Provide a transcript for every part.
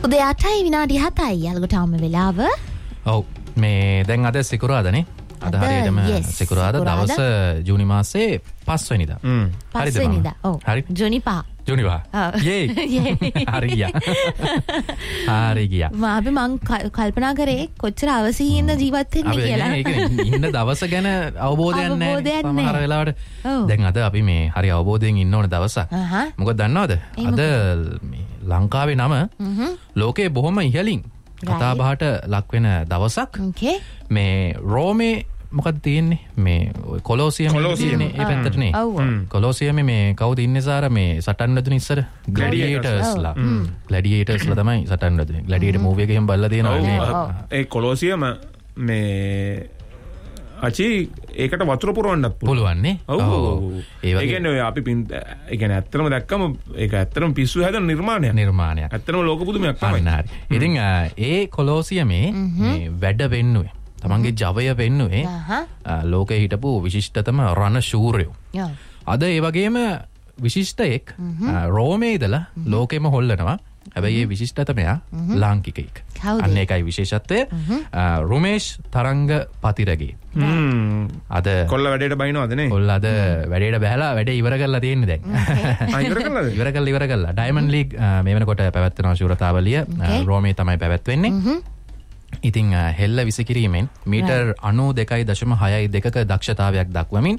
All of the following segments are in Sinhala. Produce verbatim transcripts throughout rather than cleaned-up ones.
උදේ අටයි විනාඩි හතයි යාළුවටම වෙලාව. ඔව් මේ දැන් අද සිකුරාදානේ. අද හරියටම සිකුරාදා දවස ජූනි මාසේ පහ වෙනිදා. හරිද? පහ වෙනිදා. ඔව්. හරි. ජූනි පහ. ජූනි පහ. යේ. හරි ගියා. හරි ගියා. මම අපි මං කල්පනා කරේ කොච්චර අවසීයෙන්ද ජීවත් වෙන්නේ කියලා. අපි ඒක ඉන්න දවස ගැන අවබෝධයක් නැහැ. සමහර වෙලාවට දැන් අද අපි මේ හරි අවබෝධයෙන් ඉන්න ඕන දවසක්. මොකද දන්නවද? අද මේ ලංකාවේ නම ලෝකේ බොහොම ඉහළින් කතා බහට ලක් වෙන දවසක්. මේ රෝමේ මොකක්ද තියෙන්නේ මේ කොලෝසියම් තියෙන්නේ ඒ පැත්තටනේ. කොලෝසියමේ මේ කවුද ඉන්නේ සාර මේ සටන් රදුන ඉස්සර ග්ලැඩියේටර්ස්ලා. ග්ලැඩියේටර්ස්ලා තමයි සටන් රදුනේ. ග්ලැඩියේටර් මූවි එකෙන් බලලා තියෙනවා මේ. ඒ කොලෝසියම මේ අචි ඒකට වතුර පුරවන්නත් පුළුවන් නේ. ඔව්. ඒ කියන්නේ අපි ඒ කියන්නේ ඇත්තටම දැක්කම ඒක ඇත්තටම පිස්සු හැදෙන නිර්මාණයක්. නිර්මාණයක්. ඇත්තටම ලෝක පුදුමයක් තමයි. ඉතින් ඒ කොලෝසියමේ මේ වැඩ වෙන්නුවේ තමන්ගේ ජවය වෙන්නුවේ ලෝකේ හිටපු විශිෂ්ටතම රණ ශූරයෝ. අද ඒ වගේම විශිෂ්ටයෙක් රෝමේ ඉඳලා ලෝකෙම හොල්ලනවා. හැබැයි ඒ විශිෂ්ටතමයා ලාංකිකයෙක්. අන්න ඒකයි විශේෂත්වය. රුමේෂ් තරංග පතිරගේ. අද කොල්ල වැඩේට බයිනවද නේ? කොල්ල අද වැඩේට බහැලා වැඩේ ඉවර කරලා තියෙන්නේ දැන්. ඉවර කළාද? ඉවර කළා ඉවර කළා. ඩයමන්ඩ් ලීග් මේ වෙනකොට පැවැත්වෙනවා ශූරතාවලිය. රෝමේ තමයි පැවැත්වෙන්නේ. ඉතින් හෙල්ල විසිකිරීමෙන් මීටර් අනූ දෙකයි දශම හයයි දෙකක දක්ෂතාවයක් දක්වමින්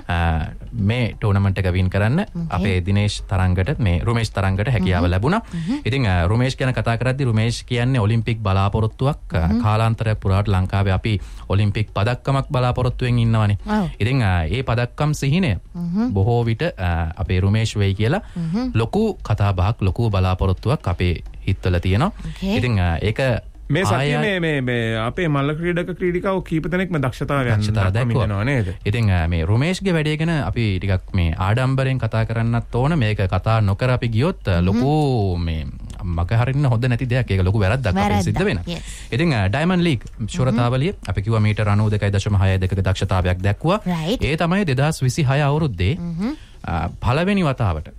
මේ ටෝර්නමන්ට් එක වින් කරන්න අපේ දිනේෂ් තරංගට මේ රුමේෂ් තරංගට හැකියාව ලැබුණා. ඉතින් රුමේෂ් ගැන කතා කරද්දී රුමේෂ් කියන්නේ ඔලිම්පික් බලාපොරොත්තුවක්. කාලාන්තරයක් පුරාට ලංකාවේ අපි ඔලිම්පික් පදක්කමක් බලාපොරොත්තුවෙන් ඉන්නවනේ. ඉතින් ඒ පදක්කම් සිහිනය බොහෝ විට අපේ රුමේෂ් වෙයි කියලා ලොකු කතා බහක් ලොකු බලාපොරොත්තුවක් අපේ හිතවල තියෙනවා. ඉතින් ඒක මේ සතියේ මේ මේ මේ අපේ මල්ල ක්‍රීඩක ක්‍රීඩිකාවෝ කීප දෙනෙක්ම දක්ෂතාවයන් දක්වනවා නේද? ඉතින් මේ රුමේෂ්ගේ වැඩේ ගැන අපි ටිකක් මේ ආඩම්බරෙන් කතා කරන්නත් ඕන. මේක කතා නොකර අපි ගියොත් ලොකු මේ මග හරින්න හොඳ නැති දෙයක්. ඒක ලොකු වැරද්දක් අපිට සිද්ධ වෙනවා. ඉතින් ඩයමන්ඩ් ලීග් ශූරතාවලිය අපි කිව්වා මීටර් අනූ දෙකයි දශම හයයි දෙකක දක්ෂතාවයක් දැක්වුවා. ඒ තමයි දෙදාස් විසිහය අවුරුද්දේ පළවෙනි වතාවට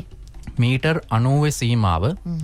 මීටර් අනූවේ සීමාව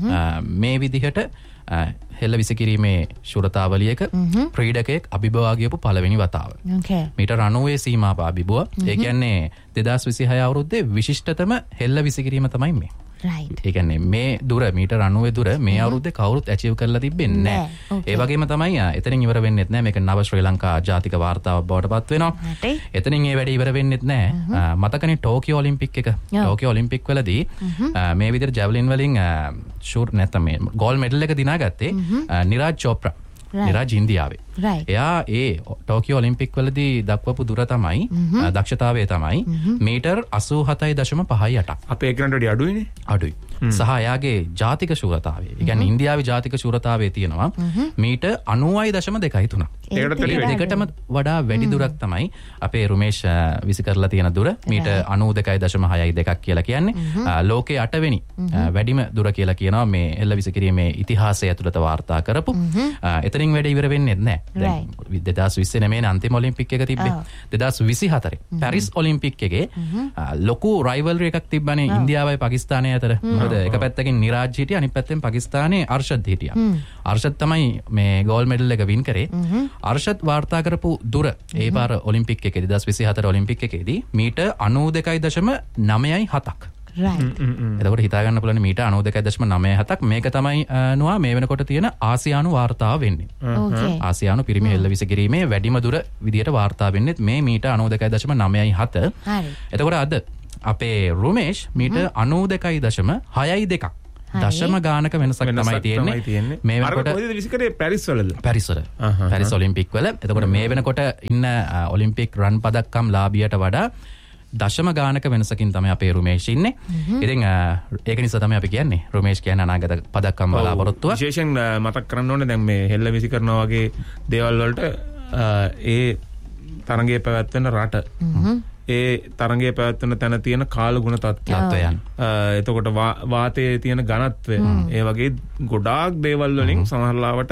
මේ විදිහට හෙල්ල විසිකිරීමේ ශූරතාවලියක ක්‍රීඩකයෙක් අභිබවා ගියපු පළවෙනි වතාව. මීටර් අනූවේ සීමාව අභිබවා. ඒ කියන්නේ දෙදාස් විසිහය අවුරුද්දේ විශිෂ්ටතම හෙල්ල විසිකිරීම තමයි මේ. ඒ කියන්නේ මේ දුර මීටර් අනූවේ දුර මේ අවුරුද්දේ කවුරුත් ඇචීව් කරලා තිබෙන්නේ නැහැ. ඒ වගේම තමයි එතනින් ඉවර වෙන්නෙත් නැහැ. මේක නව ශ්‍රී ලංකා ජාතික වාර්තාවක් බවට පත් වෙනවා. එතනින් ඒ වැඩේ ඉවර වෙන්නෙත් නැහැ. මතකනේ ටෝකියෝ ඔලිම්පික් එක. ටෝකියෝ ඔලිම්පික් වලදී මේ විදිහට ජැවලින් වලින් ෂූට් නැත්නම් මේ ගෝල්ඩ් මෙඩල් එක දිනාගත්තේ නිරාජ් චෝප්‍රා. නිරාජ් ඉන්දියාවේ. එයා ඒ ටෝකියෝ ඔලිම්පික් වලදී දක්වපු දුර තමයි දක්ෂතාවය තමයි මීටර් අසූ හතයි දශම පහයි අටක්. අපේ එකනට වඩා අඩුයිනේ. අඩුයි. සහ එයාගේ ජාතික ශූරතාවය. ඒ කියන්නේ ඉන්දියාවේ ජාතික ශූරතාවයේ තියෙනවා මීටර් අනූවයි දශම දෙකයි තුනක්. ඒකටම වඩා වැඩි දුරක් තමයි අපේ රුමේෂ් විසි කරලා තියෙන දුර. මීටර් අනූ දෙකයි දශම හයයි දෙකක් කියලා කියන්නේ. ලෝකයේ අටවෙනි වැඩිම දුර කියලා කියනවා මේ හෙල්ල විසිකිරීමේ ඉතිහාසය ඇතුළත වාර්තා කරපු. එතනින් වැඩ ඉවර වෙන්නේ නැහැ. දැන් දෙදාස් විස්සේ නෙමෙයි අන්තිම ඔලිම්පික් එක තිබ්බේ. දෙදාස් විසිහතරේ පැරිස් ඔලිම්පික් එකේ ලොකු රයිවල්රි එකක් තිබ්බනේ ඉන්දියාවයි පාකිස්තානය අතර. මොකද එක පැත්තකින් නිරාජ් හිටියා අනිත් පැත්තෙන් පාකිස්තානයේ අර්ෂද් හිටියා. අර්ෂද් තමයි මේ ගෝල්ඩ් මෙඩල් එක වින් කරේ. අර්ෂද් වාර්තා කරපු දුර ඒ පාර ඔලිම්පික් එකේ දෙදාස් විසිහතර ඔලිම්පික් එකේදී මීටර් අනූ දෙකයි දශම නවයයි හතක්. එතකොට හිතා ගන්න පුළුවන් මීටර් අනූ දෙකයි දශම නවයයි හතක්. මේක තමයි නුවා මේ වෙනකොට තියෙන ආසියානු වාර්තාව වෙන්නේ. ආසියානු පිරිමි හෙල්ල විසිකිරීමේ වැඩිම දුර විදියට වාර්තා වෙන්නේ මේ මීටර් අනූ දෙකයි දශම නවයයි හත. එතකොට අද අපේ රුමේෂ් මීටර් අනූ දෙකයි දශම හයයි දෙකක්. දශම ගානක වෙනසක් තමයි තියෙන්නේ. මේ වෙනකොට කොහෙද විසිකරේ පැරිස් වලද? පැරිස් වල. පැරිස් ඔලිම්පික් වල. එතකොට මේ වෙනකොට ඉන්න ඔලිම්පික් රන් පදක්කම් ලාභියට වඩා දශම ගානක වෙනසකින් තමයි අපේ රුමේෂ් ඉන්නේ. ඉතින් ඒක නිසා තමයි අපි කියන්නේ රුමේෂ් කියන්නේ අනාගත පදක්කම් බලාපොරොත්තුව. විශේෂයෙන් මතක් කරන්න ඕනේ දැන් මේ හෙල්ල විසි කරනවා වගේ දේවල් වලට ඒ තරඟයේ පැවැත්වෙන රට ඒ තරඟයේ පැවැත්වෙන තැන තියෙන කාල ගුණ තත්ත්වයන්. එතකොට වාතයේ තියෙන ඝනත්වය ඒ වගේ ගොඩාක් දේවල් වලින් සමහරලාවට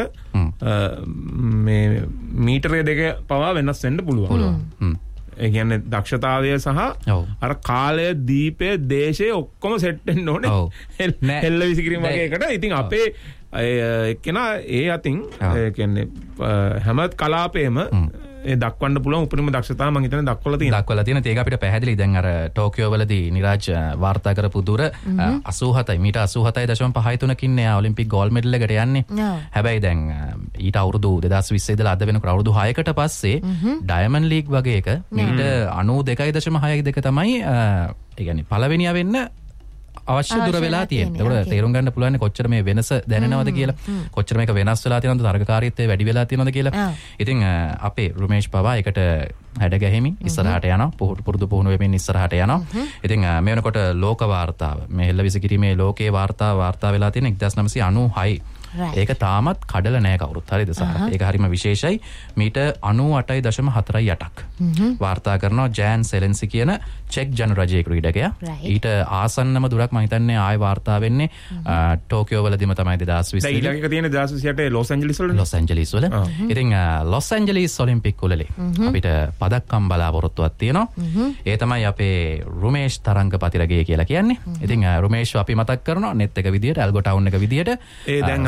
මේ මීටරය දෙක පවා වෙනස් වෙන්න පුළුවන්. ඒ කියන්නේ දක්ෂතාවය සහ අර කාලය දීපේ දේශේ ඔක්කොම සෙට් වෙන්න ඕනේ. හෙල්ල විසිකිරීම වගේ එකට. ඉතින් අපේ එක්කෙනා ඒ අතින් ඒ කියන්නේ හැම කලාපේම ඒ දක්වන්න පුළුවන් උපරිම දක්ෂතාව මම හිතන්නේ දක්වලා තියෙනවා. දක්වලා තියෙන ඒක අපිට පැහැදිලි. දැන් අර ටෝකියෝ වලදී නිරාජ් වාර්තා කරපු දුර අසූහතයි මීටර් අසූහතයි දශම පහයි තුනකින් එයා ඔලිම්පික් ගෝල්ඩ් මෙඩල් එකට යන්නේ. හැබැයි දැන් ඊට අවුරුදු දෙදාස් විස්ස ඉඳලා අද වෙනකොට අවුරුදු හයකට පස්සේ ඩයමන්ඩ් ලීග් වගේ එක මීටර් අනූ දෙකයි දශම හයයි දෙක තමයි ඒ කියන්නේ පළවෙනියා වෙන්න අවශ්‍ය දුර වෙලා තියෙන්නේ. ඒකට තේරුම් ගන්න පුළුවන් කොච්චර මේ වෙනස දැනෙනවද කියලා. කොච්චර මේක වෙනස් වෙලා තියෙනවද, තරගකාරීත්වය වැඩි වෙලා තියෙනවද කියලා. ඉතින් අපේ රුමේෂ් පවා ඒකට හැඩ ගැහිමින් ඉස්සරහට යනවා. පුරුදු පුහුණු වෙමින් ඉස්සරහට යනවා. ඉතින් මේ වෙනකොට ලෝක වාර්තාව මේ හෙල්ල විසිකිරීමේ ලෝකේ වාර්තාව වාර්තා වෙලා තියෙන එක්දාස් නවසිය අනූහයි. ඒක තාමත් කඩල නෑ කවුරුත්. හරිද සාර? ඒක හරිම විශේෂයි. මීට අනූ අටයි දශම හතරයි අටක් වාර්තා කරනවා ජෑන් සෙලෙන්සි කියන චෙක් ජනරජයේ ක්‍රීඩකයා. ඊට ආසන්නම දුරක් මම හිතන්නේ ආයෙ වාර්තා වෙන්නේ ටෝකියෝ වලදීම තමයි දෙදාස් විස්ස. දැන් ඊළඟ එක තියෙන දෙදාස් විසියට ලොස් ඇන්ජලිස් වල. ලොස් ඇන්ජලිස් වල. ඉතින් ලොස් ඇන්ජලිස් ඔලිම්පික් වලදී අපිට පදක්කම් බලාපොරොත්තුවක් තියෙනවා. ඒ තමයි අපේ රුමේෂ් තරංග පතිරගේ කියලා කියන්නේ. ඉතින් රුමේෂ් අපි මතක් කරනවා නෙත් එක විදියට ඇල්ගෝ ටවුන් එක විදියට. ඒ දැන්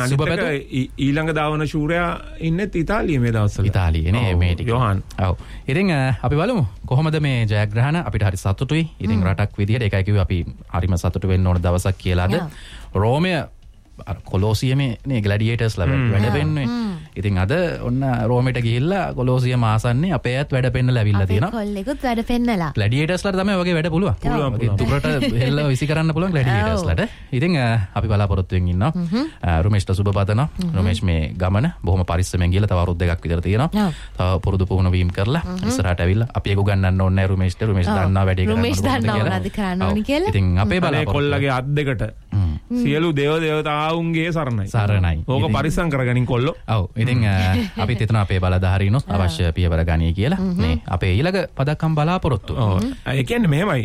ඊළඟ දාවන ශූරයා ඉන්නෙත් ඉතාලියේ මේ දවස්වල. ඉතාලියේ නේ මේ ටික. යොහාන්. ඔව්. ඉතින් අපි බලමු කොහොමද මේ ජයග්‍රහණ. අපිට හරි සතුටුයි. ඉතින් රටක් විදියට ඒකයි කිව්වේ අපි හරිම සතුටු වෙන්න ඕන දවසක් කියලාද. රෝමය කොලෝසියමේ නේ ග්ලැඩියේටර්ස්ලා වැඩ පෙන්නුවේ. ඉතින් අද ඔන්න රෝමෙට ගිහිල්ලා කොලෝසියම ආසන්නේ අපේ අයත් වැඩ පෙන්නලා ඇවිල්ලා තියෙනවා. අපේ කොල්ලෙකුත් වැඩ පෙන්නලා. ග්ලැඩියේටර්ස්ලාට තමයි වගේ වැඩ පුළුවන්. පුළුවන්. දුරට හෙල්ල විසි කරන්න පුළුවන් ග්ලැඩියේටර්ස්ලාට. ඉතින් අපි බලාපොරොත්තු වෙමින් ඉන්නවා. රුමේෂ්ට සුබ පතනවා. රුමේෂ් මේ ගමන බොහොම පරිස්සමෙන් ගිහලා තව අවුරුදු දෙකක් විතර තියෙනවා. තව පුරුදු පුහුණු වීම කරලා ඉස්සරහට ඇවිල්ලා අපි ඒක උගන්වන්න ඕනේ නැහැ රුමේෂ්ට. රුමේෂ් දන්නවා වැඩේ කරන්න. රුමේෂ් දන්නවා මොනවද කරන්න ඕනි කියලා. ඉතින් අපේ බලාපොරොත්තු කොල්ලගේ අත් දෙකට සියලු දේව දේවතාවුන්ගේ සරණයි. සරණයි. ඕක පරිස්සම් කරගනින් කොල්ලෝ. ඔව්. ඉතින් අපිත් හිතනවා අපේ බලධාරීනොත් අවශ්‍ය පියවර ගනී කියලා. මේ අපේ ඊළඟ පදක්කම් බලාපොරොත්තු. ඔව්. ඒ කියන්නේ මෙහෙමයි.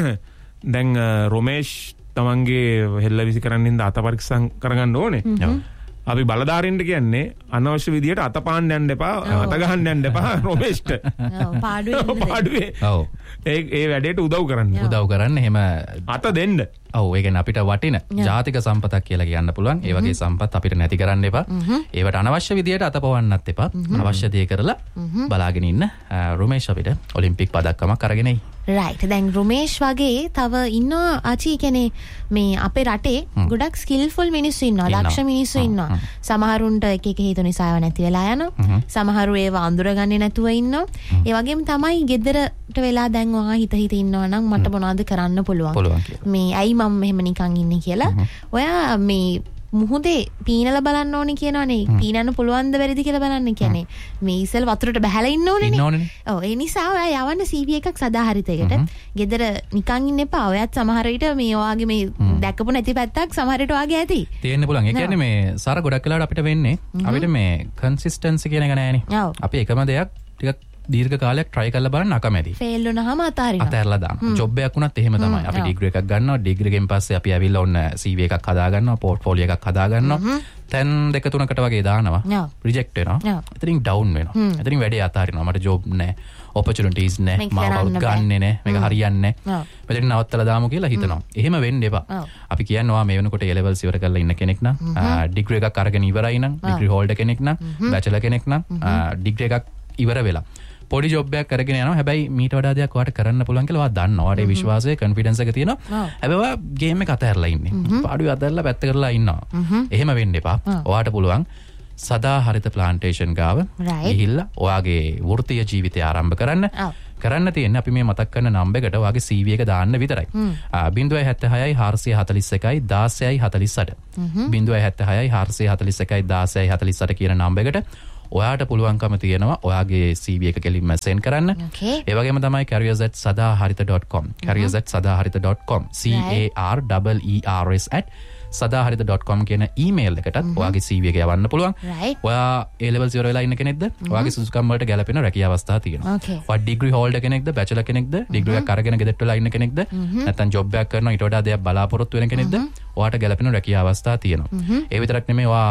දැන් රොමේෂ් තමන්ගේ හෙල්ල විසි කරන්න ඉඳ අත පරීක්ෂා කරගන්න ඕනේ. අපි බලධාරීන්ට කියන්නේ අනවශ්‍ය විදියට අත පාන්න යන්න එපා, අත ගහන්න යන්න එපා රොමේෂ්ට. ඔව් පාඩුවේ. පාඩුවේ. ඔව්. ඒ ඒ වැඩේට උදව් කරන්න. උදව් කරන්න එහෙම අත දෙන්න. ඔව් ඒ කියන්නේ අපිට වටින ජාතික සම්පතක් කියලා කියන්න පුළුවන්. ඒ වගේ සම්පත් අපිට නැති කරන්න එපා. ඒවට අනවශ්‍ය විදියට අත පවන්නත් එපා. අවශ්‍ය දේ කරලා බලාගෙන ඉන්න රුමේෂ් අපිට ඔලිම්පික් පදක්කමක් අරගෙන එයි. රයිට්. දැන් රුමේෂ් වගේ තව ඉන්නවා ආචි කියන්නේ මේ අපේ රටේ ගොඩක් ස්කිල්ෆුල් මිනිස්සු ඉන්නවා. දක්ෂ මිනිස්සු ඉන්නවා. සමහරුන්ට එක එක හේතු නිසා ඒවා නැති වෙලා යනවා. සමහරු ඒවා අඳුරගන්නේ නැතුව ඉන්නවා. ඒ වගේම තමයි ගෙදරට වෙලා දැන් ඔයා හිත හිත ඉන්නවා නම් මට මොනවද කරන්න පුළුවන්. මේ ඇයි මම මෙහෙම නිකන් ඉන්නේ කියලා. ඔයා මේ මුහුදේ පීනලා බලන්න ඕනේ කියනවනේ. පීනන්න පුළුවන්ද බැරිද කියලා බලන්න කියන්නේ. මේ ඉස්සෙල් වතුරට බහැලා ඉන්න ඕනේනේ. ඔව් ඒ නිසා ඔයා යවන්න සී වී එකක් සදාහරිතයකට. ගෙදර නිකන් ඉන්න එපා. ඔයත් සමහර විට මේ ඔයාගේ මේ දැකපු නැති පැත්තක් සමහර විට ඔයාගේ ඇති. තියෙන්න පුළුවන්. ඒ කියන්නේ මේ සාර ගොඩක් වෙලාවට අපිට වෙන්නේ අපිට මේ කන්සිස්ටන්සි කියන එක නෑනේ. අපි එකම දෙයක් ටිකක් දීර්ඝ කාලයක් try කරලා බලන්න අකමැති. ෆේල් වුණාම අතාරිනවා. අතහැරලා දානවා. ජොබ් එකක් වුණත් එහෙම තමයි. අපි ඩිග්‍රී එකක් ගන්නවා. ඩිග්‍රී එකෙන් පස්සේ අපි ඇවිල්ලා ඔන්න සී වී එකක් හදා ගන්නවා. පෝර්ට්ෆෝලියෝ එකක් හදා ගන්නවා. තැන් දෙක තුනකට වගේ දානවා. රිජෙක්ට් වෙනවා. එතනින් ඩවුන් වෙනවා. එතනින් වැඩේ අතාරිනවා. මට ජොබ් නැහැ. ඔපචුනිටිස් නැහැ. මාව ගන්නෙ නැහැ. මේක හරියන්නේ නැහැ. මෙතන නවත්තලා දාමු කියලා හිතනවා. එහෙම වෙන්න එපා. අපි කියනවා මේ වෙනකොට A levels ඉවර කරලා ඉන්න කෙනෙක් නම් ඩිග්‍රී එකක් අරගෙන ඉවරයි නම් ඩිග්‍රී හෝල්ඩර් කෙනෙක් නම් බැචලර් කෙනෙක් නම් ඩිග්‍රී එකක් ඉවර වෙලා පොඩි ජොබ් එකක් කරගෙන යනවා. හැබැයි මීට වඩා දෙයක් ඔයාට කරන්න පුළුවන් කියලා ඔයා දන්නවා. ඔයාට ඒ විශ්වාසය, කොන්ෆිඩන්ස් එක තියෙනවා. හැබැයි ඔයා ගේම් එක අතහැරලා ඉන්නේ. පාඩුවේ අතහැරලා පැත්ත කරලා ඉන්නවා. එහෙම වෙන්න එපා. ඔයාට පුළුවන් සදාහරිත ප්ලාන්ටේෂන් ගාව ගිහිල්ලා ඔයාගේ වෘත්තීය ජීවිතය ආරම්භ කරන්න. කරන්න තියෙන්නේ අපි මේ මතක් කරන නම්බර් එකට ඔයාගේ සී වී එක දාන්න විතරයි. ज़ीरो सात छह चार चार एक एक एक ज़ीरो चार आठ ज़ीरो सात छह चार चार एक एक एक एक ज़ीरो चार आठ කියන නම්බර් එකට ඔයාට පුළුවන්කම තියෙනවා ඔයාගේ සී වී එක කෙලින්ම සෙන්ඩ් කරන්න. ඒ වගේම තමයි careers at sadaharita dot com careers at sadaharita dot com C A R E E R S at sadaharita dot com කියන ඊමේල් එකටත් ඔයාගේ සී වී එක යවන්න පුළුවන්. ඔයා A levels ඉවර වෙලා ඉන්න කෙනෙක්ද? ඔයාගේ සුසුකම් වලට ගැලපෙන රැකියාව අවස්ථා තියෙනවා. ඔයා ඩිග්‍රී හෝල්ඩර් කෙනෙක්ද? බැචලර් කෙනෙක්ද? ඩිග්‍රී එකක් අරගෙන ගෙදරට වෙලා ඉන්න කෙනෙක්ද? නැත්නම් ජොබ් එකක් කරනවා ඊට වඩා දෙයක් බලාපොරොත්තු වෙන කෙනෙක්ද? ඔයාට ගැලපෙන රැකියාව අවස්ථා තියෙනවා. ඒ විතරක් නෙමෙයි ඔයා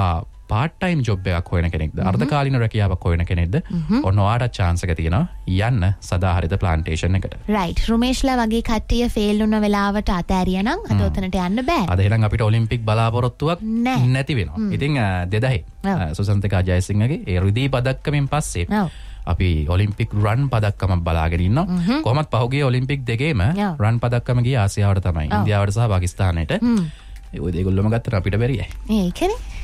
පාට් ටයිම් ජොබ් එකක් හොයන කෙනෙක්ද අර්ධකාලීන රැකියාවක් හොයන කෙනෙක්ද ඔන්න ඔයාට chance එක තියෙනවා යන්න සදාහරිත ප්ලාන්ටේෂන් එකට. රයිට්. රුමේෂ්ලා වගේ කට්ටිය ෆේල් වුණ වෙලාවට අතෑරියා නම් අද ඔතනට යන්න බෑ. අද එහෙනම් අපිට ඔලිම්පික් බලාපොරොත්තුවක් නැති වෙනවා. ඉතින් දෙදහේ සුසන්තිකා ජයසිංහගේ ඒ රිදී පදක්කමින් පස්සේ අපි ඔලිම්පික් රන් පදක්කමක් බලාගෙන ඉන්නවා. කොහොමත් පහුගිය ඔලිම්පික් දෙකේම රන් පදක්කම ගියේ ආසියාවට තමයි. ඉන්දියාවට සහ පාකිස්තානයට. ඒ ඔය දෙගොල්ලොම ගත්තට අපිට බැරියයි. ඒකනේ.